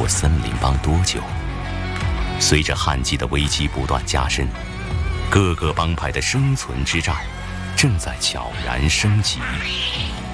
活森林帮多久。随着旱季的危机不断加深，各个帮派的生存之战正在悄然升级。